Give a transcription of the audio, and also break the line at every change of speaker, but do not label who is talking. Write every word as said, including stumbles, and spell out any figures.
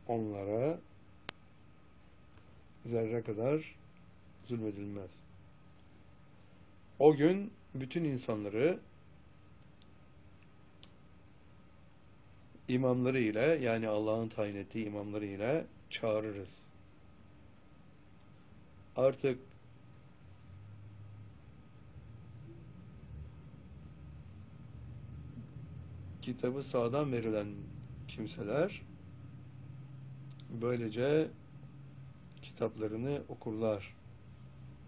onlara zerre kadar zulmedilmez. O gün bütün insanları imamları ile, yani Allah'ın tayin ettiği imamları ile çağırırız. Artık kitabı sağdan verilen kimseler böylece kitaplarını okurlar.